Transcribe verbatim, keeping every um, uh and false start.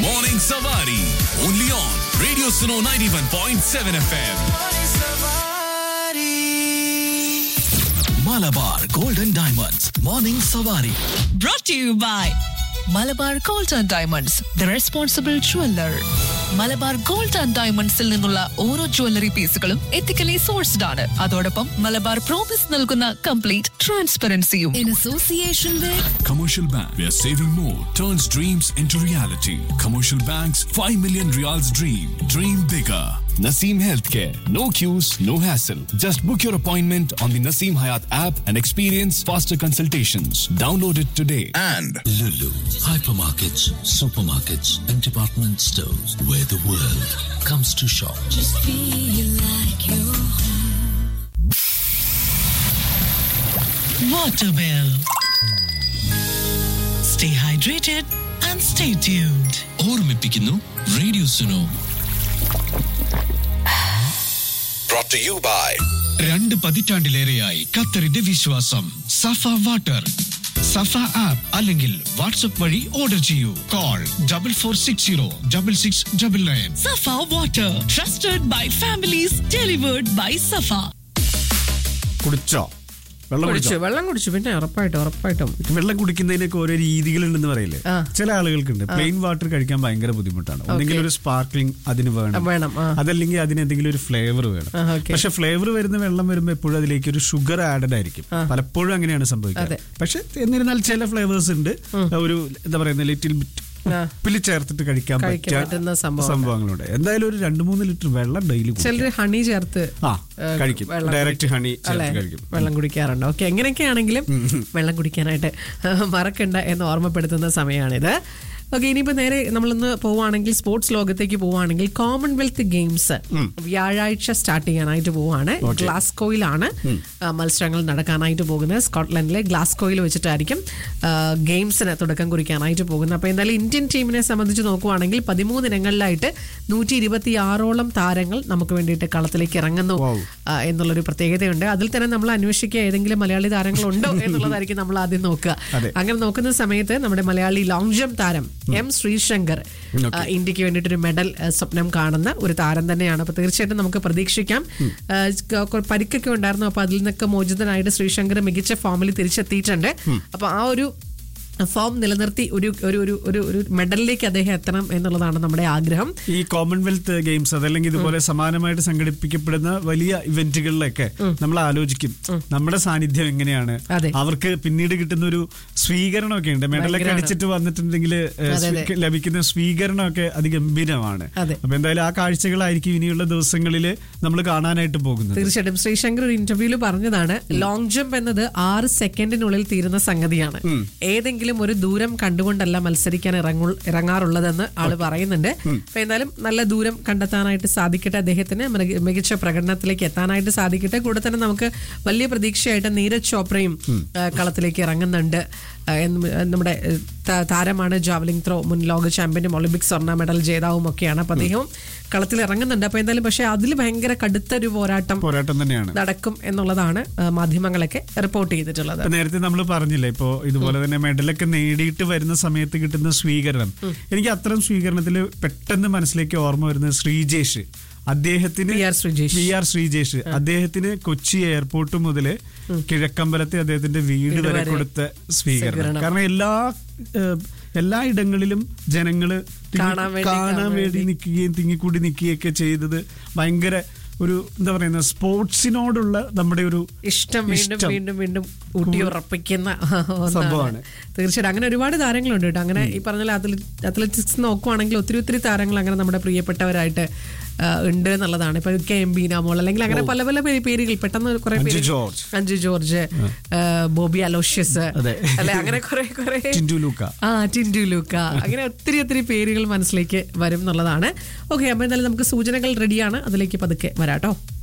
Morning Savari. Only on Radio Suno ninety-one point seven F M. Malabar Golden Diamonds. Morning Savari. Brought to you by Malabar gold and diamonds the responsible jeweller. Malabar gold and ഡയമണ്ട്സിൽ നിന്നുള്ള ഓരോ jewellery പീസുകളും ethically sourced ആണ്. അതോടൊപ്പം Malabar promise നൽകുന്ന complete ട്രാൻസ്പെറൻസിയും. In association with Commercial Bank, where saving more turns dreams into reality. Commercial Bank's five million reals dream. Dream bigger. Naseem Healthcare. No queues, no hassle. Just book your appointment on the Naseem Hayat app and experience faster consultations. Download it today. And Lulu, hypermarkets, supermarkets, and department stores where the world comes to shop. Just feel like you're home. Waterwell. Stay hydrated and stay tuned. ഓർമ്മിപ്പിക്കുന്നു radio Suno. brought to you by രണ്ട് പതിറ്റാണ്ടിലേറെയായി ഖത്തറിന്റെ വിശ്വാസം സഫ water. സഫ app അല്ലെങ്കിൽ WhatsApp വഴി order ചെയ്യൂ. Call double four six zero double six double nine. Safa Water, trusted by families, delivered by Safa. കുടിച്ചോ? വെള്ളം കുടിച്ചു കുടിച്ചോ? വെള്ളം കുടിച്ചു പിന്നെ ഉറപ്പായിട്ടും ഉറപ്പായിട്ടും വെള്ളം കുടിക്കുന്നതിനൊക്കെ ഓരോ രീതികളുണ്ടെന്ന് പറയില്ലേ? ആ. ചില ആളുകൾക്കുണ്ട് പ്ലെയിൻ വാട്ടർ കഴിക്കാൻ ഭയങ്കര ബുദ്ധിമുട്ടാണ്. ഒന്നെങ്കിൽ ഒരു സ്പാർക്ലിംഗ് അതിന് വേണം, വേണം ആ. അതല്ലെങ്കിൽ അതിന് എന്തെങ്കിലും ഒരു ഫ്ലേവർ വേണം. ആ, okay. പക്ഷെ ഫ്ലേവർ വരുന്ന വെള്ളം വരുമ്പോൾ എപ്പോഴും അതിലേക്ക് ഒരു ഷുഗർ ആഡഡ് ആയിരിക്കും. പലപ്പോഴും അങ്ങനെയാണ് സംഭവിക്കുന്നത്. പക്ഷെ എന്നിരുന്നാൽ ചില ഫ്ലേവേഴ്സ് ഉണ്ട്, ഒരു എന്താ പറയുന്ന ലിറ്റിൽ ബിറ്റ് ഉപ്പിൽ ചേർത്തിട്ട് കഴിക്കാൻ പറ്റുന്ന സംഭവങ്ങളുണ്ട്. എന്തായാലും ഒരു രണ്ട് മൂന്ന് ലിറ്റർ വെള്ളം ഡെയിലി ചിലർ ഹണി ചേർത്ത് ആ കഴിക്കും, ഡയറക്റ്റ് ഹണി ചേർത്ത് കഴിക്കും, വെള്ളം കുടിക്കാറുണ്ട്. ഓക്കെ, എങ്ങനെയൊക്കെയാണെങ്കിലും വെള്ളം കുടിക്കാനായിട്ട് മറക്കണ്ട എന്ന് ഓർമ്മപ്പെടുത്തുന്ന സമയമാണിത്. ഓക്കെ, ഇനിയിപ്പോ നേരെ നമ്മളൊന്ന് പോവുകയാണെങ്കിൽ സ്പോർട്സ് ലോകത്തേക്ക് പോവുകയാണെങ്കിൽ കോമൺവെൽത്ത് ഗെയിംസ് വ്യാഴാഴ്ച സ്റ്റാർട്ട് ചെയ്യാനായിട്ട് പോവുകയാണ്. ഗ്ലാസ്കോയിലാണ് മത്സരങ്ങൾ നടക്കാനായിട്ട് പോകുന്നത്. സ്കോട്ട്ലൻഡിലെ ഗ്ലാസ്കോയിൽ വെച്ചിട്ടായിരിക്കും ഗെയിംസിന് തുടക്കം കുറിക്കാനായിട്ട് പോകുന്നത്. അപ്പോൾ എന്തായാലും ഇന്ത്യൻ ടീമിനെ സംബന്ധിച്ച് നോക്കുവാണെങ്കിൽ പതിമൂന്ന് ഇനങ്ങളിലായിട്ട് നൂറ്റി ഇരുപത്തി ആറോളം താരങ്ങൾ നമുക്ക് വേണ്ടിയിട്ട് കളത്തിലേക്ക് ഇറങ്ങുന്നു എന്നുള്ളൊരു പ്രത്യേകതയുണ്ട്. അതിൽ തന്നെ നമ്മൾ അന്വേഷിക്കുക ഏതെങ്കിലും മലയാളി താരങ്ങളുണ്ടോ എന്നുള്ളതായിരിക്കും നമ്മൾ ആദ്യം നോക്കുക. അങ്ങനെ നോക്കുന്ന സമയത്ത് നമ്മുടെ മലയാളി ലോങ് ജംപ് താരം എം ശ്രീശങ്കർ ഇന്ത്യക്ക് വേണ്ടിയിട്ടൊരു മെഡൽ സ്വപ്നം കാണുന്ന ഒരു താരം തന്നെയാണ്. അപ്പൊ തീർച്ചയായിട്ടും നമുക്ക് പ്രതീക്ഷിക്കാം. പരിക്കൊക്കെ ഉണ്ടായിരുന്നു, അപ്പൊ അതിൽ നിന്നൊക്കെ മോചിതനായിട്ട് ശ്രീശങ്കർ മികച്ച ഫോമിൽ തിരിച്ചെത്തിയിട്ടുണ്ട്. അപ്പൊ ആ ഒരു ഫോം നിലനിർത്തി ഒരു ഒരു ഒരു ഒരു മെഡലിലേക്ക് അദ്ദേഹം എത്തണം എന്നുള്ളതാണ് നമ്മുടെ ആഗ്രഹം. ഈ കോമൺവെൽത്ത് ഗെയിംസ് അതല്ലെങ്കിൽ ഇതുപോലെ സമാനമായിട്ട് സംഘടിപ്പിക്കപ്പെടുന്ന വലിയ ഇവന്റുകളിലൊക്കെ നമ്മൾ ആലോചിക്കും നമ്മുടെ സാന്നിധ്യം എങ്ങനെയാണ്, അവർക്ക് പിന്നീട് കിട്ടുന്ന ഒരു സ്വീകരണമൊക്കെ ഉണ്ട്. മെഡലൊക്കെ അടിച്ചിട്ട് വന്നിട്ടുണ്ടെങ്കിൽ ലഭിക്കുന്ന സ്വീകരണമൊക്കെ അതിഗംഭീരമാണ്. അപ്പൊ എന്തായാലും ആ കാഴ്ചകളായിരിക്കും ഇനിയുള്ള ദിവസങ്ങളിൽ നമ്മൾ കാണാനായിട്ട് പോകുന്നത്. തീർച്ചയായിട്ടും ശ്രീശങ്കർ ഒരു ഇന്റർവ്യൂവിൽ പറഞ്ഞതാണ്, ലോങ് ജംപ് എന്നത് ആറ് സെക്കൻഡിനുള്ളിൽ തീരുന്ന സംഗതിയാണ്. ഏതെങ്കിലും ഒരു ദൂരം കണ്ടുകൊണ്ടല്ല മത്സരിക്കാൻ ഇറങ്ങു ഇറങ്ങാറുള്ളതെന്ന് ആള് പറയുന്നുണ്ട്. അപ്പൊ എന്തായാലും നല്ല ദൂരം കണ്ടെത്താനായിട്ട് സാധിക്കട്ടെ, അദ്ദേഹത്തിന് മികച്ച പ്രകടനത്തിലേക്ക് എത്താനായിട്ട് സാധിക്കട്ടെ. കൂടെ തന്നെ നമുക്ക് വലിയ പ്രതീക്ഷയായിട്ട് നീരജ് ചോപ്രയും കളത്തിലേക്ക് ഇറങ്ങുന്നുണ്ട്. നമ്മുടെ താരമാണ്, ജാവലിംഗ് ത്രോ മുൻ ലോക ചാമ്പ്യനും ഒളിമ്പിക് സ്വർണ്ണ മെഡൽ ജേതാവും ഒക്കെയാണ്. അപ്പൊ അദ്ദേഹവും കളത്തിൽ ഇറങ്ങുന്നുണ്ട്. അപ്പൊ എന്തായാലും പക്ഷെ അതിൽ ഭയങ്കര കടുത്തൊരു പോരാട്ടം പോരാട്ടം തന്നെയാണ് നടക്കും എന്നുള്ളതാണ് മാധ്യമങ്ങളൊക്കെ റിപ്പോർട്ട് ചെയ്തിട്ടുള്ളത്. നേരത്തെ നമ്മൾ പറഞ്ഞില്ലേ, ഇപ്പോ ഇതുപോലെ തന്നെ മെഡലൊക്കെ നേടിയിട്ട് വരുന്ന സമയത്ത് കിട്ടുന്ന സ്വീകരണം, എനിക്ക് അത്തരം സ്വീകരണത്തിൽ പെട്ടെന്ന് മനസ്സിലേക്ക് ഓർമ്മ വരുന്നത് ശ്രീജേഷ്. അദ്ദേഹത്തിന് പി ആർ ശ്രീജേഷ് അദ്ദേഹത്തിന് കൊച്ചി എയർപോർട്ട് മുതല് കിഴക്കമ്പലത്തെ അദ്ദേഹത്തിന്റെ വീട് വരെ കൊടുത്ത സ്വീകരണം. കാരണം എല്ലാ എല്ലാ ഇടങ്ങളിലും ജനങ്ങള് കാണാൻ വേണ്ടി നിൽക്കുകയും തിങ്ങിക്കൂടി നിൽക്കുകയൊക്കെ ചെയ്തത് ഭയങ്കര ഒരു എന്താ പറയുന്ന സ്പോർട്സിനോടുള്ള നമ്മുടെ ഒരു ഇഷ്ടം വീണ്ടും വീണ്ടും വീണ്ടും ഊട്ടിയുറപ്പിക്കുന്ന സംഭവമാണ്. തീർച്ചയായിട്ടും അങ്ങനെ ഒരുപാട് താരങ്ങളുണ്ട് കേട്ടോ. അങ്ങനെ ഈ പറഞ്ഞ അത്ലറ്റിക്സ് നോക്കുവാണെങ്കിൽ ഒത്തിരി ഒത്തിരി താരങ്ങൾ അങ്ങനെ നമ്മുടെ പ്രിയപ്പെട്ടവരായിട്ട് ഉണ്ട് എന്നുള്ളതാണ്. ഇപ്പൊ കെ എം ബീനാമോൾ അല്ലെങ്കിൽ അങ്ങനെ പല പല പേരുകൾ പെട്ടെന്ന് കുറെ പേര്, അഞ്ജു ജോർജ്, ബോബി അലോഷ്യസ് അല്ലെ, അങ്ങനെ കുറെ കുറെ ആ ടിൻഡു ലൂക്ക, അങ്ങനെ ഒത്തിരി ഒത്തിരി പേരുകൾ മനസ്സിലേക്ക് വരും എന്നുള്ളതാണ്. ഓക്കെ, അപ്പൊ എന്തായാലും നമുക്ക് സൂചനകൾ റെഡിയാണ്, അതിലേക്ക് പതുക്കെ വരാട്ടോ.